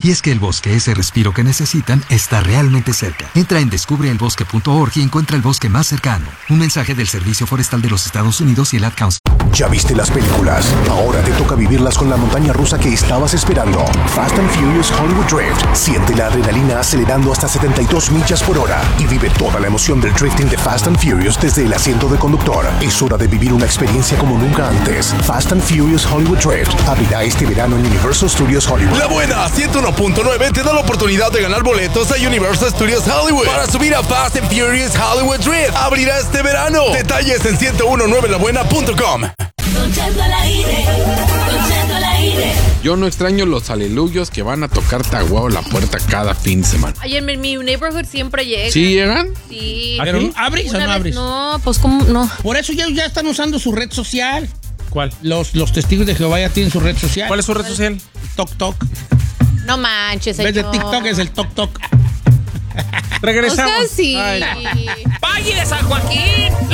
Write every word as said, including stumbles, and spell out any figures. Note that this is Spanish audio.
Y es que el bosque, ese respiro que necesitan, está realmente cerca. Entra en descubre el bosque punto org y encuentra el bosque más cercano. Un mensaje del Servicio Forestal de los Estados Unidos y el Ad Council. ¿Ya viste las películas? Ahora te toca vivirlas con la montaña rusa que estabas esperando. Fast and Furious Hollywood Drift. Siente la adrenalina acelerando hasta setenta y dos millas por hora y vive toda la emoción del drifting de Fast and Furious desde el asiento de conductor. Es hora de vivir una experiencia como nunca antes. Fast and Furious Hollywood Drift abrirá este verano en Universal Studios Hollywood. La buena ciento uno punto nueve te da la oportunidad de ganar boletos a Universal Studios Hollywood para subir a Fast and Furious Hollywood Drift. Abrirá este verano. Detalles en ciento diecinueve la buena punto com. Yo no extraño los aleluyos que van a tocar Taguao la puerta cada fin de semana. Ay, en mi neighborhood siempre llegan. ¿Sí llegan? Sí. ¿Pero abres o no abres? No, pues como no. Por eso ya, ya están usando su red social. ¿Cuál? Los, los testigos de Jehová ya tienen su red social. ¿Cuál es su red social? Tok Tok. No manches, En vez de señor. TikTok es el Tok Tok. Regresamos. O sea, sí. Ay. Valle de San Joaquín.